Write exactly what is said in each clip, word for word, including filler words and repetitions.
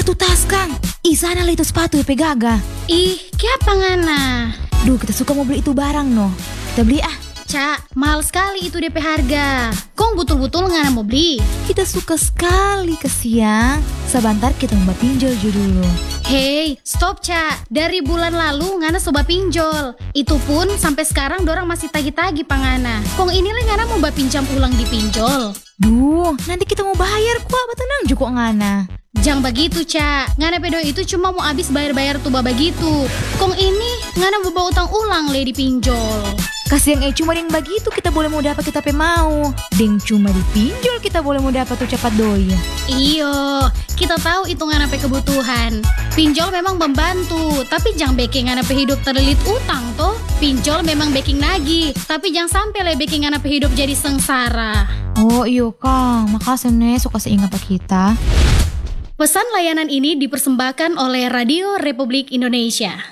tuh tas Kang. Ih sana lah itu sepatu P Gaga. Ih, kenapa ngana? Duh kita suka mau beli itu barang no. Kita beli ah. Cak, mahal sekali itu D P harga. Kong betul-betul ngana mau beli? Kita suka sekali ke siang. Sebentar kita mau pinjol jo dulu. Hei, stop Cak. Dari bulan lalu ngana coba pinjol. Itu pun sampai sekarang dorang masih tagi-tagi pangana. Kong ini lah ngana mau ba pinjam ulang di pinjol. Duh, nanti kita mau bayar kuah, tenang jo kok ngana. Jangan begitu Cak. Ngana pedo itu cuma mau habis bayar-bayar tuh begitu. Kong ini ngana mau bawa utang ulang le di pinjol. Kasih yang eh cuma yang begitu kita boleh mau dapat kita pe mau. Ding cuma dipinjol kita boleh mau dapat tuh cepat doi. Iyo, kita tahu itu ngana pe kebutuhan. Pinjol memang membantu, tapi jangan bikin ngana pe hidup terlilit utang toh. Pinjol memang baking lagi, tapi jangan sampai le bikin ngana pe hidup jadi sengsara. Oh iyo Kang, makasih nih suka seingat kita. Pesan layanan ini dipersembahkan oleh Radio Republik Indonesia.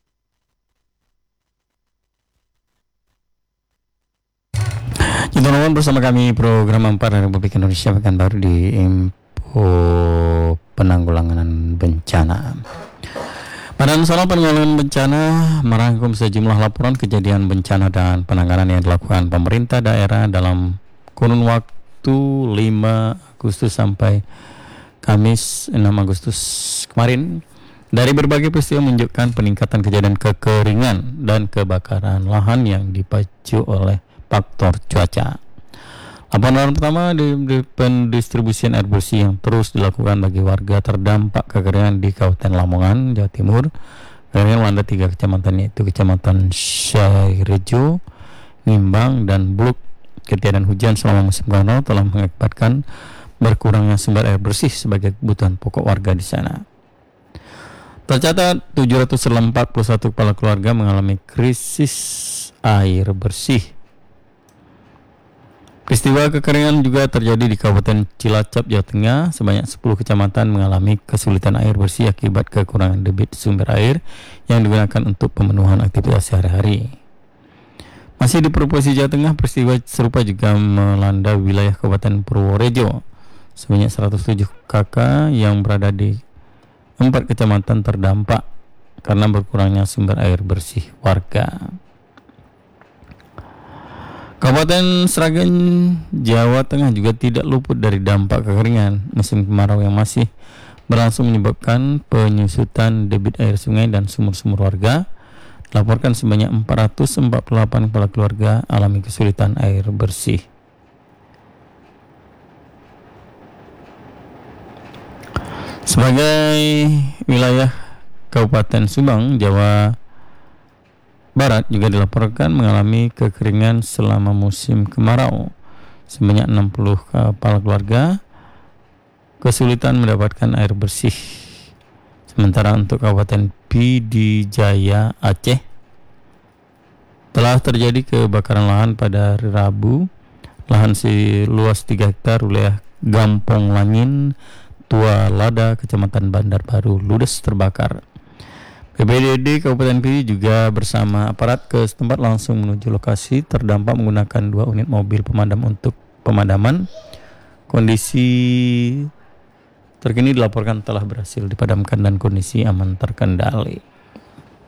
Teman-teman bersama kami program empat Republik Indonesia Pekanbaru di Info Penanggulangan Bencana. Badan Nasional Penanggulangan Bencana merangkum sejumlah laporan kejadian bencana dan penanganan yang dilakukan pemerintah daerah dalam kurun waktu lima Agustus sampai Kamis enam Agustus kemarin. Dari berbagai peristiwa menunjukkan peningkatan kejadian kekeringan dan kebakaran lahan yang dipacu oleh faktor cuaca. Laporan pertama di, di pendistribusian air bersih yang terus dilakukan bagi warga terdampak kekeringan di Kabupaten Lamongan, Jawa Timur. Kekeringan melanda tiga kecamatan yaitu Kecamatan Syairejo, Ngimbang, dan Bluk. Ketiadaan hujan selama musim kemarau telah mengakibatkan berkurangnya sumber air bersih sebagai kebutuhan pokok warga di sana. Tercatat tujuh ratus empat puluh satu kepala keluarga mengalami krisis air bersih. Peristiwa kekeringan juga terjadi di Kabupaten Cilacap, Jawa Tengah. Sebanyak sepuluh kecamatan mengalami kesulitan air bersih akibat kekurangan debit sumber air yang digunakan untuk pemenuhan aktivitas sehari-hari. Masih di Provinsi Jawa Tengah, peristiwa serupa juga melanda wilayah Kabupaten Purworejo. Sebanyak seratus tujuh kakak yang berada di empat kecamatan terdampak karena berkurangnya sumber air bersih warga. Kabupaten Sragen, Jawa Tengah juga tidak luput dari dampak kekeringan. Musim kemarau yang masih berlangsung menyebabkan penyusutan debit air sungai dan sumur-sumur warga. Dilaporkan sebanyak empat ratus empat puluh delapan kepala keluarga alami kesulitan air bersih. Sebagai wilayah Kabupaten Subang, Jawa Barat juga dilaporkan mengalami kekeringan selama musim kemarau. Sebanyak enam puluh kepala keluarga kesulitan mendapatkan air bersih. Sementara untuk Kabupaten Pidijaya Aceh telah terjadi kebakaran lahan pada hari Rabu. Lahan seluas tiga hektar wilayah Gampong Langin, Tua Lada, Kecamatan Bandar Baru ludes terbakar. B P B D Kabupaten Pidi juga bersama aparat ke setempat langsung menuju lokasi terdampak menggunakan dua unit mobil pemadam untuk pemadaman. Kondisi terkini dilaporkan telah berhasil dipadamkan dan kondisi aman terkendali.